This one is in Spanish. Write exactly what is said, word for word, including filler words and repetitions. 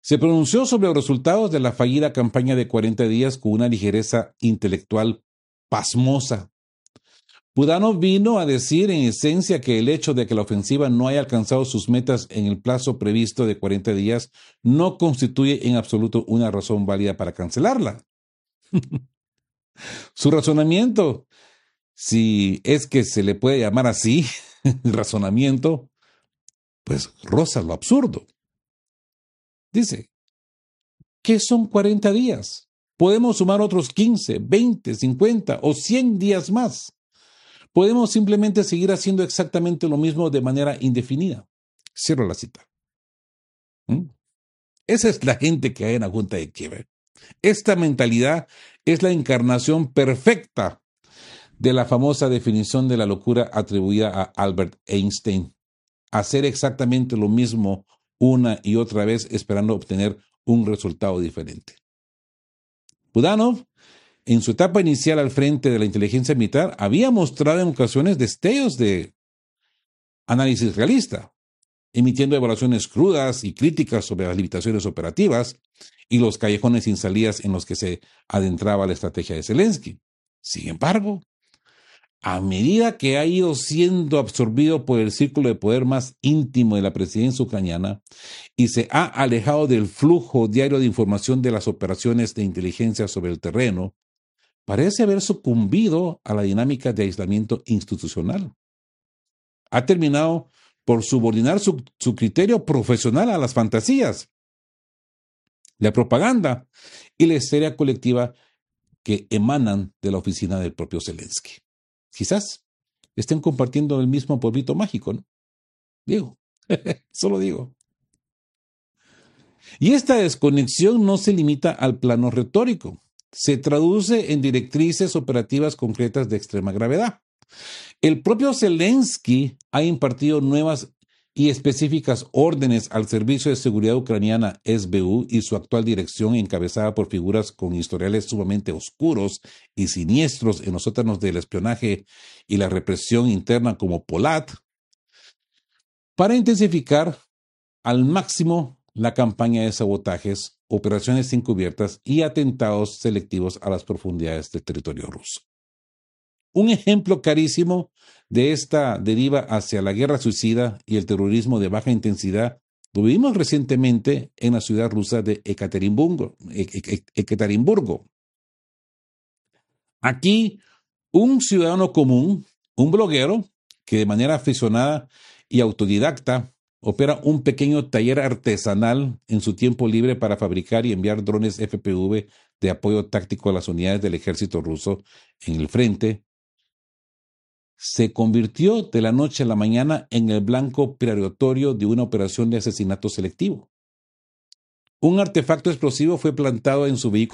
Se pronunció sobre los resultados de la fallida campaña de cuarenta días con una ligereza intelectual pasmosa. Budanov vino a decir en esencia que el hecho de que la ofensiva no haya alcanzado sus metas en el plazo previsto de cuarenta días no constituye en absoluto una razón válida para cancelarla. Su razonamiento, si es que se le puede llamar así, razonamiento, pues roza lo absurdo. Dice, ¿qué son cuarenta días? Podemos sumar otros quince, veinte, cincuenta o cien días más. Podemos simplemente seguir haciendo exactamente lo mismo de manera indefinida. Cierro la cita. ¿Mm? Esa es la gente que hay en la Junta de Kiev. Esta mentalidad es la encarnación perfecta de la famosa definición de la locura atribuida a Albert Einstein. Hacer exactamente lo mismo una y otra vez esperando obtener un resultado diferente. Budanov, en su etapa inicial al frente de la inteligencia militar, había mostrado en ocasiones destellos de análisis realista, emitiendo evaluaciones crudas y críticas sobre las limitaciones operativas y los callejones sin salidas en los que se adentraba la estrategia de Zelensky. Sin embargo, a medida que ha ido siendo absorbido por el círculo de poder más íntimo de la presidencia ucraniana y se ha alejado del flujo diario de información de las operaciones de inteligencia sobre el terreno, parece haber sucumbido a la dinámica de aislamiento institucional. Ha terminado por subordinar su, su criterio profesional a las fantasías, la propaganda y la histeria colectiva que emanan de la oficina del propio Zelensky. Quizás estén compartiendo el mismo polvito mágico, ¿no? Digo, solo digo. Y esta desconexión no se limita al plano retórico. Se traduce en directrices operativas concretas de extrema gravedad. El propio Zelensky ha impartido nuevas y específicas órdenes al Servicio de Seguridad Ucraniana S B U y su actual dirección, encabezada por figuras con historiales sumamente oscuros y siniestros en los sótanos del espionaje y la represión interna como Polat, para intensificar al máximo la campaña de sabotajes, operaciones encubiertas y atentados selectivos a las profundidades del territorio ruso. Un ejemplo clarísimo de esta deriva hacia la guerra suicida y el terrorismo de baja intensidad lo vimos recientemente en la ciudad rusa de Ekaterimburgo. Ekaterimburgo. Aquí, un ciudadano común, un bloguero, que de manera aficionada y autodidacta opera un pequeño taller artesanal en su tiempo libre para fabricar y enviar drones F P V de apoyo táctico a las unidades del ejército ruso en el frente, se convirtió de la noche a la mañana en el blanco preparatorio de una operación de asesinato selectivo. Un artefacto explosivo fue plantado en su vehículo